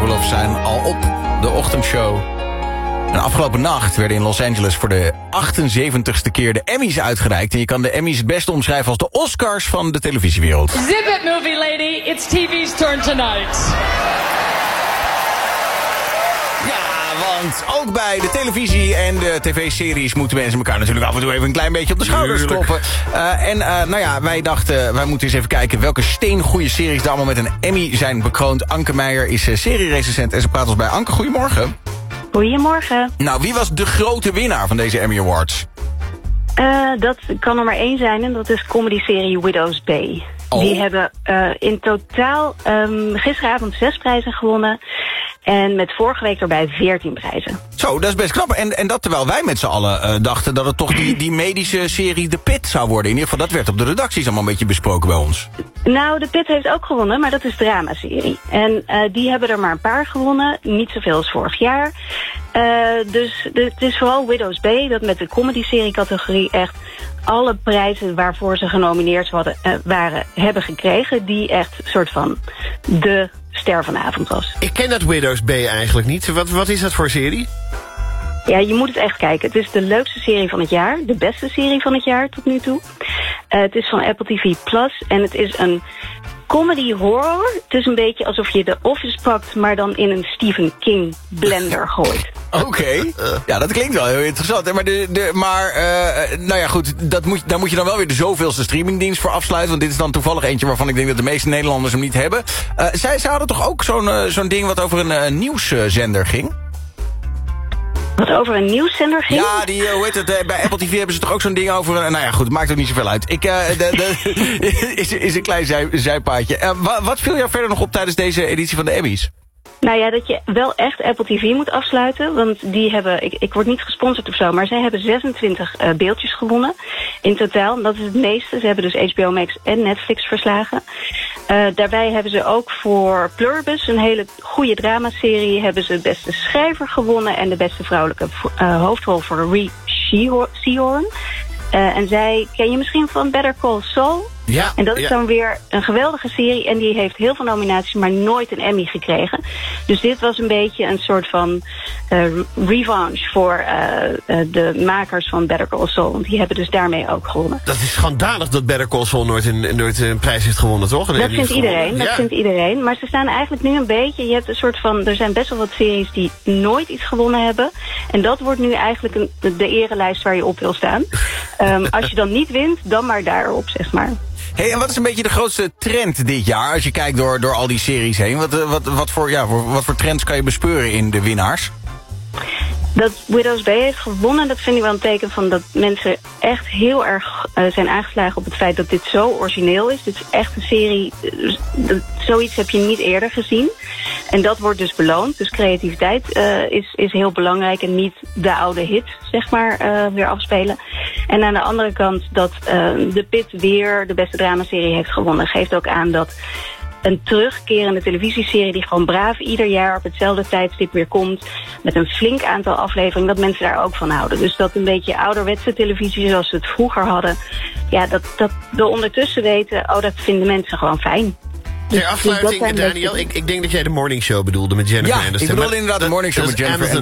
Nonkelhoff zijn al op de ochtendshow. En afgelopen nacht werden in Los Angeles voor de 78ste keer de Emmys uitgereikt. En je kan de Emmys het beste omschrijven als de Oscars van de televisiewereld. Zip it, movie lady. It's TV's turn tonight. Want ook bij de televisie en de tv-series moeten mensen elkaar natuurlijk af en toe even een klein beetje op de schouders kloppen. Wij dachten, wij moeten eens even kijken welke steengoeie series er allemaal met een Emmy zijn bekroond. Anke Meijer is serierecensent en ze praat ons bij. Anke, goedemorgen. Goedemorgen. Nou, wie was de grote winnaar van deze Emmy Awards? Dat kan er maar één zijn en dat is comedyserie Widow's Bay. Oh. Die hebben in totaal gisteravond 6 prijzen gewonnen. En met vorige week erbij 14 prijzen. Zo, dat is best knap. En dat terwijl wij met z'n allen dachten dat het toch die medische serie The Pit zou worden. In ieder geval, dat werd op de redacties allemaal een beetje besproken bij ons. Nou, The Pit heeft ook gewonnen, maar dat is dramaserie. En die hebben er maar een paar gewonnen. Niet zoveel als vorig jaar. Dus het is vooral Widow's Bay dat met de comedy-serie-categorie echt alle prijzen waarvoor ze genomineerd waren, hebben gekregen. Die echt een soort van de ster van de avond was. Ik ken dat Widow's Bay eigenlijk niet. Wat is dat voor serie? Ja, je moet het echt kijken. Het is de leukste serie van het jaar. De beste serie van het jaar tot nu toe. Het is van Apple TV Plus en het is een comedy horror. Het is een beetje alsof je The Office pakt, maar dan in een Stephen King blender gooit. Oké. Ja, dat klinkt wel heel interessant. Maar nou ja, goed, daar moet je dan wel weer de zoveelste streamingdienst voor afsluiten. Want dit is dan toevallig eentje waarvan ik denk dat de meeste Nederlanders hem niet hebben. Zij hadden toch ook zo'n ding wat over een nieuwszender ging? Wat over een nieuwszender ging? Ja, hoe heet het? Bij Apple TV hebben ze toch ook zo'n ding over. Nou ja, goed, het maakt ook niet zoveel uit. Is een klein zijpaadje. Wat viel jou verder nog op tijdens deze editie van de Emmys? Nou ja, dat je wel echt Apple TV moet afsluiten. Want die hebben, ik word niet gesponsord of zo, maar zij hebben 26 beeldjes gewonnen in totaal. Dat is het meeste. Ze hebben dus HBO Max en Netflix verslagen. Daarbij hebben ze ook voor Pluribus, een hele goede dramaserie, hebben ze de beste schrijver gewonnen en de beste vrouwelijke hoofdrol voor Rhea Seehorn. En zij ken je misschien van Better Call Saul. Ja, en dat is dan weer een geweldige serie. En die heeft heel veel nominaties, maar nooit een Emmy gekregen. Dus dit was een beetje een soort van revanche voor de makers van Better Call Saul. Want die hebben dus daarmee ook gewonnen. Dat is schandalig dat Better Call Saul nooit een prijs heeft gewonnen, toch? Dat vindt iedereen. Maar ze staan eigenlijk nu een beetje. Je hebt een soort van. Er zijn best wel wat series die nooit iets gewonnen hebben. En dat wordt nu eigenlijk de erenlijst waar je op wil staan. Als je dan niet wint, dan maar daarop, zeg maar. Hey, en wat is een beetje de grootste trend dit jaar? Als je kijkt door al die series heen. Wat voor trends kan je bespeuren in de winnaars? Dat Widow's Bay heeft gewonnen, dat vind ik wel een teken van dat mensen echt heel erg zijn aangeslagen op het feit dat dit zo origineel is. Dit is echt een serie, zoiets heb je niet eerder gezien. En dat wordt dus beloond. Dus creativiteit is heel belangrijk en niet de oude hit, zeg maar, weer afspelen. En aan de andere kant dat The Pit weer de beste dramaserie heeft gewonnen, geeft ook aan dat een terugkerende televisieserie die gewoon braaf ieder jaar op hetzelfde tijdstip weer komt, met een flink aantal afleveringen, dat mensen daar ook van houden. Dus dat een beetje ouderwetse televisie zoals we het vroeger hadden, ja, dat we ondertussen weten, dat vinden mensen gewoon fijn. Ter afsluiting, Daniel, ik denk dat jij de Morning Show bedoelde met Jennifer Aniston. Ja, ik bedoelde inderdaad de Morning Show met Jennifer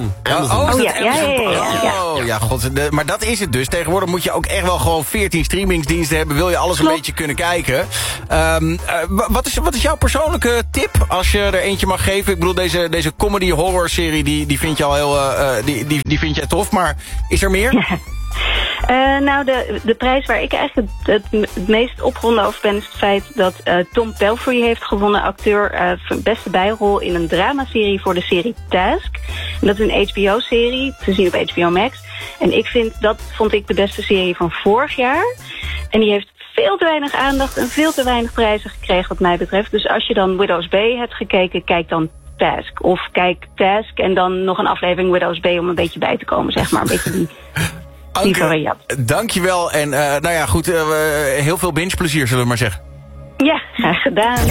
Aniston. Ja, god. Maar dat is het dus. Tegenwoordig moet je ook echt wel gewoon 14 streamingsdiensten hebben. Wil je alles een beetje kunnen kijken. Wat is jouw persoonlijke tip als je er eentje mag geven? Ik bedoel, deze comedy horror serie, die vind je al heel, die vind jij tof. Maar is er meer? Nou, de prijs waar ik eigenlijk het meest opgewonden over ben, is het feit dat Tom Pelphrey heeft gewonnen, acteur voor beste bijrol in een dramaserie voor de serie Task. En dat is een HBO-serie, te zien op HBO Max. En dat vond ik de beste serie van vorig jaar. En die heeft veel te weinig aandacht en veel te weinig prijzen gekregen wat mij betreft. Dus als je dan Widow's Bay hebt gekeken, kijk dan Task. Of kijk Task en dan nog een aflevering Widow's Bay om een beetje bij te komen, zeg maar. Een beetje die Anke, dankjewel. En nou ja, goed, heel veel binge-plezier, zullen we maar zeggen. Ja, graag gedaan.